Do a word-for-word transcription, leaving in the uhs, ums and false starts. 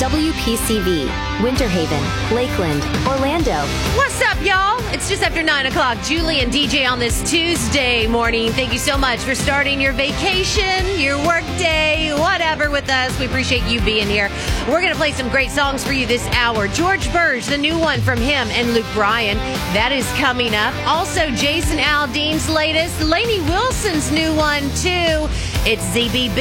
W P C V, Winter Haven, Lakeland, Orlando. What's up, y'all? It's just after nine o'clock. Julie and D J on this Tuesday morning. Thank you so much for starting your vacation, your work day, whatever with us. We appreciate you being here. We're going to play some great songs for you this hour. George Burge, the new one from him, and Luke Bryan. That is coming up. Also, Jason Aldean's latest. Lainey Wilson's new one, too. It's Z B B.